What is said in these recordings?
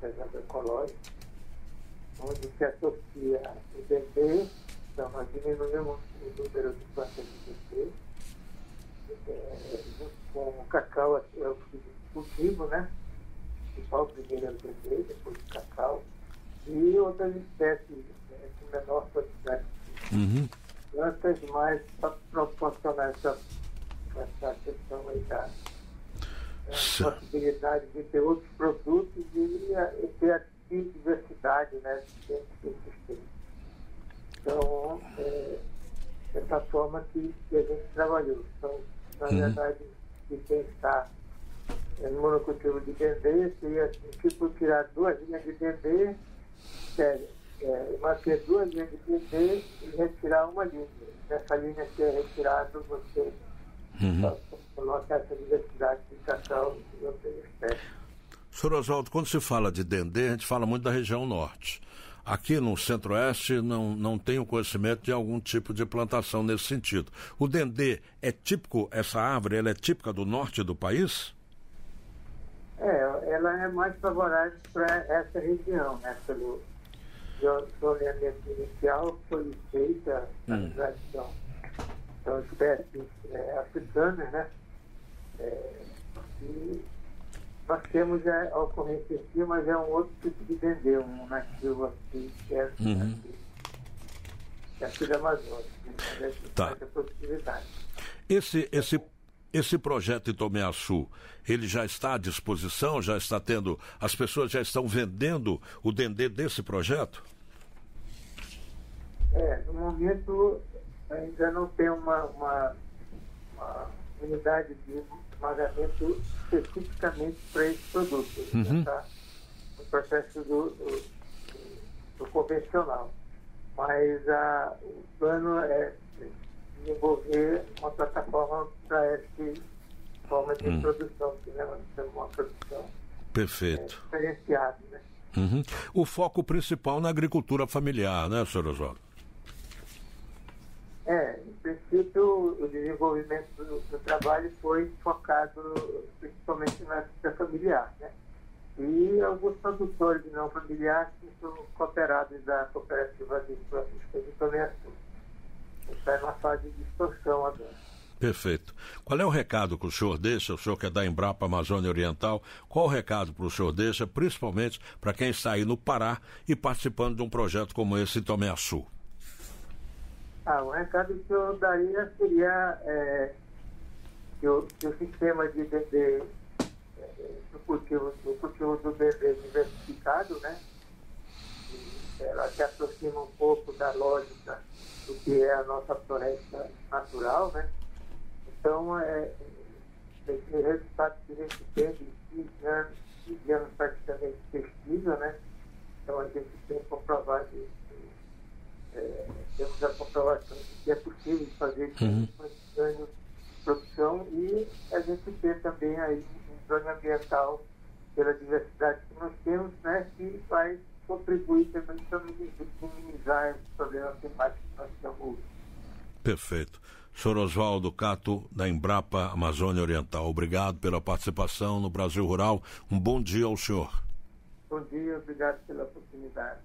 hortas agroecológicas, onde se associa o dendê, então nós diminuímos o número de plantas de dendê, junto com o cacau é o cultivo, né? O primeiro é o dendê, depois o cacau, e outras espécies com menor quantidade de plantas, mais para proporcionar essa questão aí da possibilidade de ter outros produtos e ter a diversidade, né, dentro do sistema. Então, dessa forma que a gente trabalhou. Então, na verdade, de quem está no monocultivo de dendê, seria assim, tipo tirar 2 linhas de dendê, manter 2 linhas de dendê e retirar uma linha. Nessa linha que é retirada, você coloca essa diversidade de cacau e outras espécies. Sr. Oswaldo, quando se fala de dendê, a gente fala muito da região norte. Aqui no centro-oeste não tem o conhecimento de algum tipo de plantação nesse sentido. O dendê é típico, essa árvore, ela é típica do norte do país? Ela é mais favorável para essa região, né? Pelo zoneamento inicial foi feita a tradição. São espécies africanas, né? E nós temos a ocorrência aqui, mas é um outro tipo de dendê, um nativo aqui, que é aqui da Amazônia. Né? Tá. Essa possibilidade. Esse projeto Itomiaçu, ele já está à disposição, já está tendo, as pessoas já estão vendendo o dendê desse projeto? No momento ainda não tem uma unidade de pagamento especificamente para esse produto. Já está no processo do convencional. Mas o plano é desenvolver uma plataforma para essa forma de produção, que nós temos uma produção perfeito. Diferenciada. Né? O foco principal na agricultura familiar, né, Sr. Oswaldo? Em princípio, o desenvolvimento do trabalho foi focado principalmente na agricultura familiar, né? E alguns produtores não familiares que são cooperados da Cooperativa de Francisco de Itomiaçu. Está na fase de expansão agora. Perfeito. Qual é o recado que o senhor deixa, o senhor que é da Embrapa Amazônia Oriental, qual o recado que o senhor deixa, principalmente para quem está aí no Pará e participando de um projeto como esse Itomiaçu? O recado que eu daria seria que o sistema de dendê, o cultivo do dendê diversificado, né? Ela se aproxima um pouco da lógica do que é a nossa floresta natural, né? Então, esse resultado que a gente tem de 15 anos praticamente de pesquisa, né? Então, a gente tem comprovado temos a comprovação de que é possível fazer ganho de produção e a gente tem também aí um plano ambiental pela diversidade que nós temos, né, que vai contribuir também para minimizar os problemas climáticos que nós estamos. Perfeito. Sr. Oswaldo Cato, da Embrapa Amazônia Oriental, obrigado pela participação no Brasil Rural. Um bom dia ao senhor. Bom dia, obrigado pela oportunidade.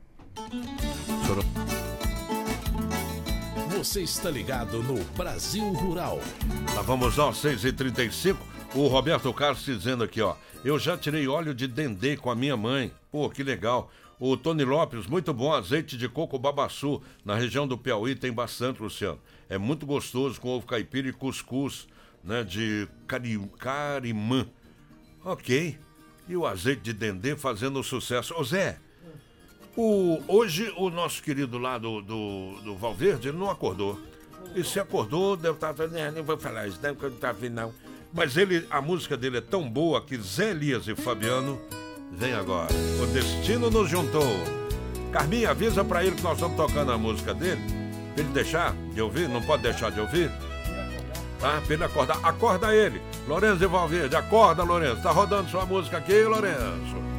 Você está ligado no Brasil Rural. Lá vamos nós, 6h35. O Roberto Carlos dizendo aqui, ó. Eu já tirei óleo de dendê com a minha mãe. Pô, que legal. O Tony Lopes, muito bom, azeite de coco babaçu. Na região do Piauí tem bastante, Luciano. É muito gostoso com ovo caipira e cuscuz, né, de carimã. Ok. E o azeite de dendê fazendo sucesso. Ô Zé, hoje o nosso querido lá do Valverde, ele não acordou. E se acordou, deve estar falando, nem vou falar isso, não, porque eu não estava vendo não. Mas a música dele é tão boa que Zé Elias e Fabiano vem agora. O destino nos juntou. Carminha, avisa pra ele que nós estamos tocando a música dele. Pra ele deixar de ouvir, não pode deixar de ouvir. Tá? Pra ele acordar. Acorda ele. Lourenço e Valverde, acorda, Lourenço. Tá rodando sua música aqui, Lourenço.